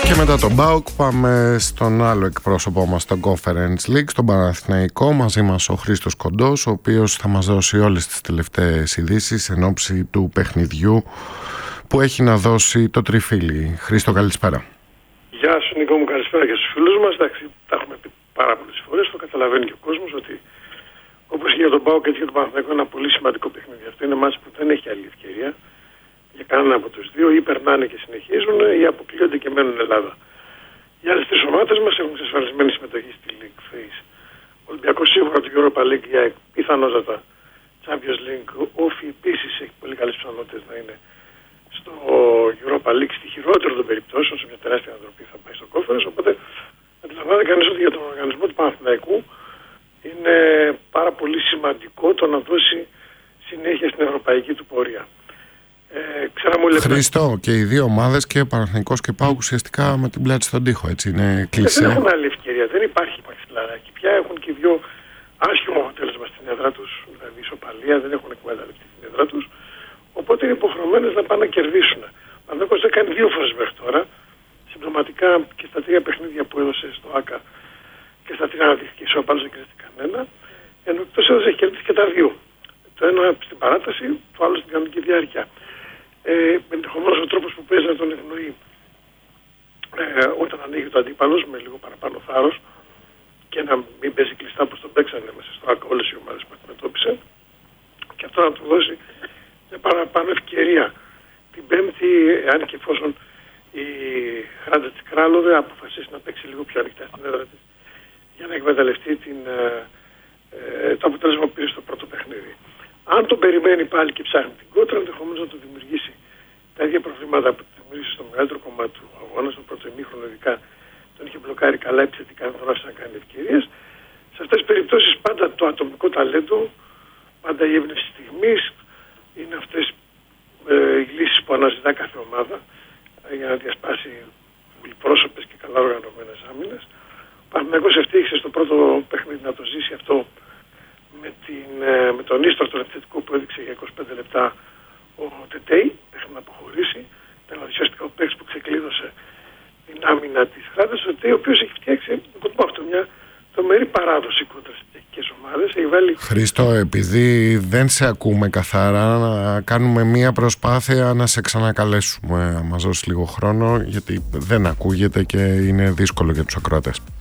Και μετά τον ΠΑΟΚ πάμε στον άλλο εκπρόσωπό μας στο Conference League, στον Παναθηναϊκό. Μαζί μας ο Χρήστος Κοντός, ο οποίος θα μας δώσει όλες τις τελευταίες ειδήσεις εν ώψη του παιχνιδιού που έχει να δώσει το τριφύλι. Χρήστο, καλησπέρα. Γεια σου Νικό μου, καλησπέρα και στους φίλους μας. Εντάξει, τα έχουμε πει πάρα πολλές φορές, το καταλαβαίνει και ο κόσμος ότι όπως και για τον ΠΑΟΚ έτσι και τον Παναθηναϊκό είναι ένα πολύ σημαντικό παιχνίδι. Αυτό είναι μάτς που δεν έχει άλλη ευκαιρία για κανένα από τους δύο, ή περνάνε και συνεχίζουν ή αποκλείονται και μένουν Ελλάδα. Οι άλλες τρεις ομάδες μας έχουν εξασφαλισμένη συμμετοχή στη League Phase. Ο Ολυμπιακός σίγουρα του Europa League για πιθανότατα Champions League. Ο Όφη επίσης έχει πολύ καλές πιθανότητες να είναι στο Europa League στη χειρότερη των περιπτώσεων, σε μια τεράστια ανατροπή θα πάει στο Conference. Οπότε αντιλαμβάνεται κανείς ότι για τον οργανισμό του Παναθηναϊκού είναι πάρα πολύ σημαντικό το να δώσει συνέχεια στην ευρωπαϊκή του πορεία. Χρήστο, και οι δύο ομάδες, και Παναθηναϊκός και ΠΑΟΚ, ουσιαστικά με την πλάτη στον τοίχο, έτσι είναι κλεισέ. Δεν έχουν άλλη ευκαιρία, δεν υπάρχει μαξιλαράκι. Πια έχουν και δύο άσχημο αποτέλεσμα στην έδρα τους, δηλαδή ισοπαλία, δεν έχουν εκμεταλλευτεί την έδρα τους. Οπότε είναι υποχρεωμένες να πάνε να κερδίσουν. Ο Παναθηναϊκός δεν κάνει δύο φορές μέχρι τώρα. Συμπτωματικά και στα τρία παιχνίδια που έδωσε στο ΆΚΑ και στα τρία αναδείχθηκε ισοπαλός, δεν κερδίστηκε κανένα. Ενώ εκτός έδωσε έχει κερδίσει και τα δύο. Το ένα στην παράταση, το άλλο στην κανονική διάρκεια. Ενδεχομένως ο τρόπος που παίζει να τον ευνοεί όταν ανοίγει το αντίπαλος με λίγο παραπάνω θάρρος και να μην παίζει κλειστά όπως τον παίξανε μέσα στο ΆΚΑ όλες οι ομάδες που αντιμετώπισε, και αυτό να του δώσει μια παραπάνω ευκαιρία την Πέμπτη, αν και εφόσον η Χράντα της Κράλωδε αποφασίσει να παίξει λίγο πιο ανοιχτά στην έδρα της για να εκμεταλλευτεί το αποτέλεσμα που πήρε στο πρώτο παιχνίδι. Αν τον περιμένει πάλι και ψάχνει την κόντρα, ενδεχομένως να του δημιουργήσει τα ίδια προβλήματα που του δημιουργήσει στο μεγαλύτερο κομμάτι του αγώνα, στο πρώτο ημίχρονο ειδικά τον είχε μπλοκάρει καλά επιθετικά, δεν τον άφησε να κάνει ευκαιρίες. Σε αυτές τις περιπτώσεις πάντα το ατομικό ταλέντο, πάντα η έμπνευση στιγμής είναι αυτές οι λύσεις που αναζητά κάθε ομάδα για να διασπάσει πολυπρόσωπες και καλά οργανωμένες άμυνες. Ο Παναθηναϊκός ευτύχησε στο πρώτο παιχνίδι να το ζήσει αυτό με τον ίστρο τον επιθετικό που έδειξε για 25 λεπτά ο Τετέι, μέχρι να αποχωρήσει. Ήταν ουσιαστικά ο παίκτης που ξεκλείδωσε την άμυνα της Χράντας, ο Τετέι, ο οποίος έχει φτιάξει, να το πω αυτό, μια τρομερή παράδοση κόντρα στις τεχνικές ομάδες. Χρήστο, επειδή δεν σε ακούμε καθαρά, να κάνουμε μια προσπάθεια να σε ξανακαλέσουμε, να μας δώσεις λίγο χρόνο, γιατί δεν ακούγεται και είναι δύσκολο για τους ακροατές.